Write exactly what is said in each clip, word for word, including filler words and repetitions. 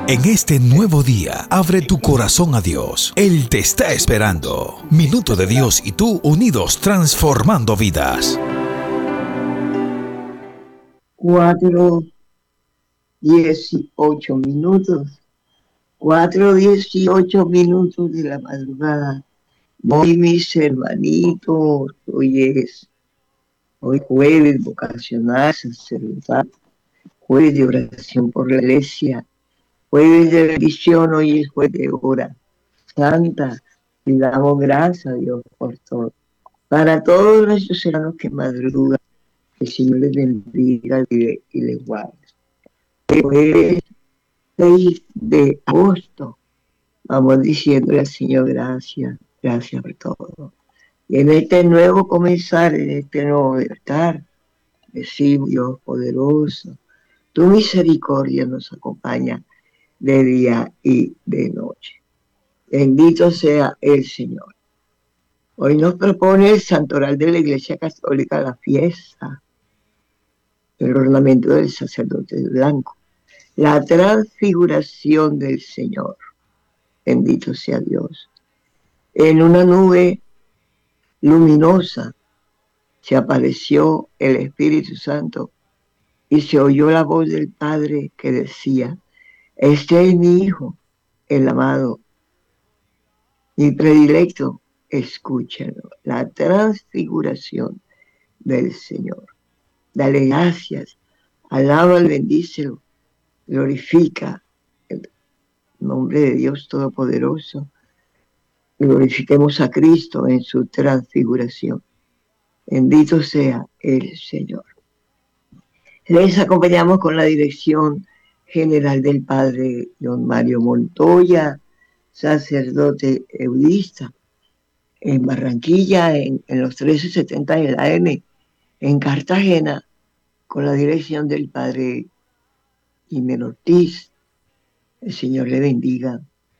En este nuevo día, abre tu corazón a Dios. Él te está esperando. Minuto de Dios y tú unidos transformando vidas. Cuatro dieciocho minutos. Cuatro dieciocho minutos de la madrugada. Hoy, mis hermanitos, hoy es hoy jueves vocacional, sacerdotal, jueves de oración por la iglesia, jueves de bendición, hoy es jueves de hora santa, y damos gracias a Dios por todo. Para todos nuestros hermanos que madrugan, que el Señor les bendiga y les guarde. Jueves seis de agosto, vamos diciéndole al Señor gracias, gracias por todo. Y en este nuevo comenzar, en este nuevo despertar, decimos, Dios poderoso, tu misericordia nos acompaña de día y de noche. Bendito sea el Señor. Hoy nos propone el santoral de la Iglesia Católica la fiesta del ornamento del sacerdote blanco, la transfiguración del Señor. Bendito sea Dios. En una nube luminosa se apareció el Espíritu Santo y se oyó la voz del Padre que decía: este es mi Hijo, el amado, mi predilecto, escúchalo. La transfiguración del Señor. Dale gracias, alábalo, bendícelo, glorifica el nombre de Dios Todopoderoso. Glorifiquemos a Cristo en su transfiguración. Bendito sea el Señor. Les acompañamos con la dirección general del Padre Don Mario Montoya, sacerdote eudista, en Barranquilla, en, en los trece setenta de la M, en Cartagena, con la dirección del Padre Jiménez Ortiz. El Señor le bendiga.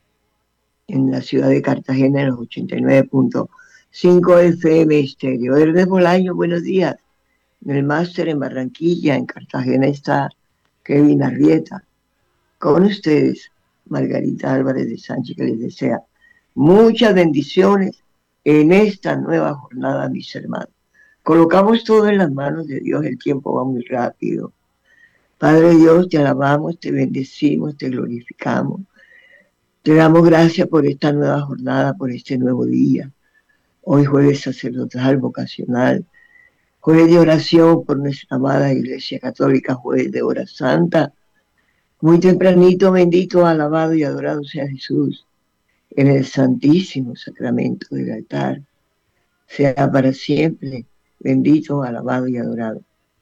En la ciudad de Cartagena, en los ochenta y nueve punto cinco F M estéreo. Hermes Bolaño, buenos días. En el máster en Barranquilla, en Cartagena, está Kevin Arrieta. Con ustedes, Margarita Álvarez de Sánchez, que les desea muchas bendiciones en esta nueva jornada, mis hermanos. Colocamos todo en las manos de Dios, el tiempo va muy rápido. Padre Dios, te alabamos, te bendecimos, te glorificamos. Te damos gracias por esta nueva jornada, por este nuevo día. Hoy jueves sacerdotal, vocacional, jueves de oración por nuestra amada Iglesia Católica, jueves de hora santa. Muy tempranito, bendito, alabado y adorado sea Jesús en el santísimo sacramento del altar. Sea para siempre bendito, alabado y adorado.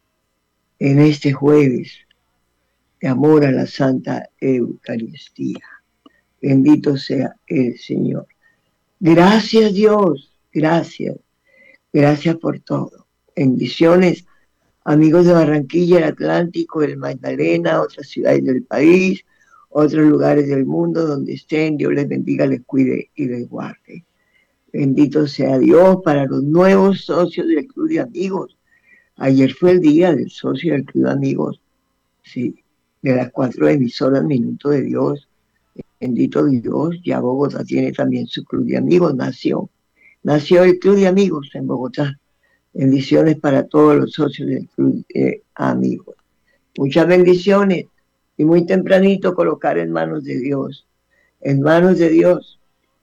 En este jueves de amor a la Santa Eucaristía. Bendito sea el Señor. Gracias Dios, gracias. Gracias por todo. Bendiciones, amigos de Barranquilla, el Atlántico, el Magdalena, otras ciudades del país, otros lugares del mundo donde estén. Dios les bendiga, les cuide y les guarde. Bendito sea Dios para los nuevos socios del Club de Amigos. Ayer fue el día del socio del Club de Amigos, sí, de las cuatro emisoras Minuto de Dios. Bendito Dios, ya Bogotá tiene también su Club de Amigos, nació. Nació el Club de Amigos en Bogotá. Bendiciones para todos los socios del Club de Amigos. Muchas bendiciones y muy tempranito colocar en manos de Dios, en manos de Dios,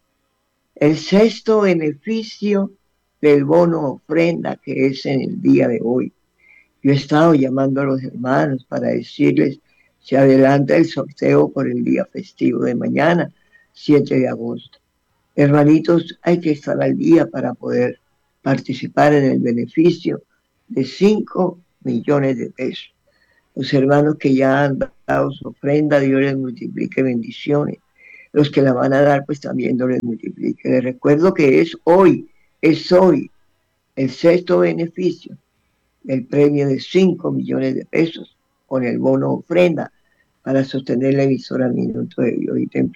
el sexto beneficio del bono ofrenda que es en el día de hoy. Yo he estado llamando a los hermanos para decirles, se adelanta el sorteo por el día festivo de mañana, siete de agosto. Hermanitos, hay que estar al día para poder participar en el beneficio de cinco millones de pesos. Los hermanos que ya han dado su ofrenda, Dios les multiplique bendiciones. Los que la van a dar, pues también Dios les multiplique. Les recuerdo que es hoy, es hoy, el sexto beneficio del premio de cinco millones de pesos con el bono ofrenda para sostener la emisora Minuto de Dios y Templo.